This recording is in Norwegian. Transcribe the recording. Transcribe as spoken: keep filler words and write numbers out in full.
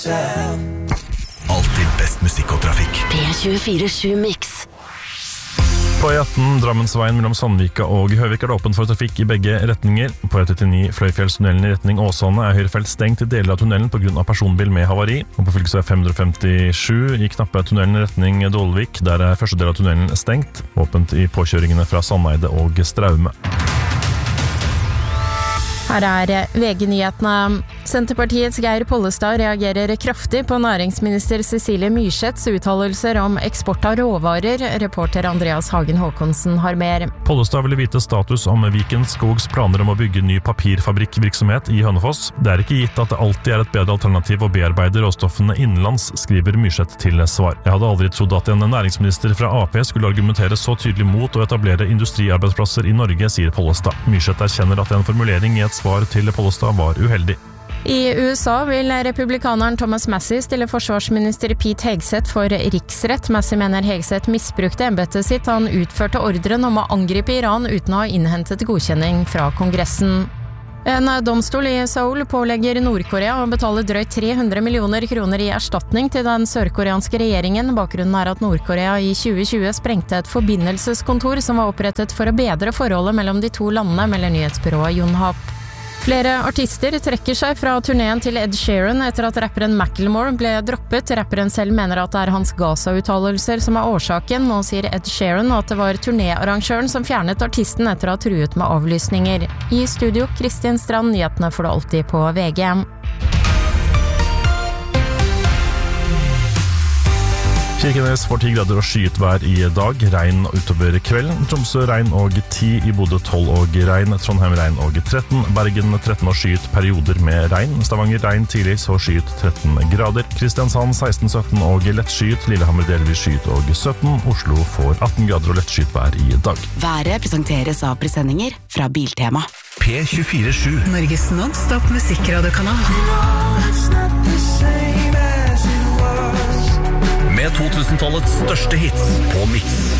Alltid best musikk og trafikk. P tjuefire sju Mix. På E atten Drammensveien mellom Sandvika og Høvik er det åpent for trafikk i begge retninger. På E trettini Fløyfjellstunnelen i retning Åsane er høyrefelt stengt i deler av tunnelen på grunn av personbil med havari. Og på fylkesvei fem hundre femtisju i knappe tunnelen i retning Dolvik, der er første del av tunnelen stengt. Åpent i påkjøringene fra Sandeide og Straume. Her er V G-nyhetene. Senterpartiets Geir Pollestad reagerer kraftig på næringsminister Cecilie Myrseths uttalelser om eksport av råvarer. Reporter Andreas Hagen Håkonsen har mer. Pollestad ville vite status om Viken Skogs planer om å bygge ny papirfabrikkvirksomhet i Hønefoss. Det er ikke gitt at det alltid er et bedre alternativ å bearbeide råstoffene innenlands, skriver Myrseth til svar. Jeg hadde aldri trodd at en næringsminister fra A P skulle argumentere så tydelig mot å etablere industriarbeidsplasser i Norge, sier Pollestad. Myrseth erkjenner at en formulering i et svar til Pollestad var uheldig. I U S A vil republikaneren Thomas Massie stille forsvarsminister Pete Hegseth for riksrett. Massie mener Hegseth misbrukte embetet sitt. Han utførte ordren om å angripe Iran uten å ha innhentet godkjenning fra Kongressen. En domstol i Seoul pålegger Nord-Korea å betale drøyt tre hundre millioner kroner i erstatning til den sørkoreanske regjeringen. Bakgrunnen er at Nord-Korea i tjue tjue sprengte et forbindelseskontor som var opprettet for å bedre forholdet mellom de to landene, melder nyhetsbyrået Yonhap. Flere artister trekker seg fra turneen til Ed Sheeran etter at rapperen Macklemore ble droppet. Rapperen selv mener at det er hans Gaza-uttalelser som er årsaken. Nå sier Ed Sheeran at det var turnéarrangøren som fjernet artisten etter å ha truet med avlysninger. I studio, Kristian Strand, nyhetene får du alltid på V G. Kirkenes får ti grader og skyet vær i dag, regn utover kvelden. Tromsø regn og ti, i Bodø tolv og regn, Trondheim regn og tretten, Bergen tretten og skyet perioder med regn, Stavanger regn tidlig, så skyet tretten grader, Kristiansand seksten sytten og lett skyet, Lillehammer delvis skyet og sytten, Oslo får atten grader og lett skyet vær i dag. Været presenteres av presendinger fra Biltema. P tjuefire sju. Norges non-stop musikkradiokanal. Med to tusen-tallets største hits på Mix.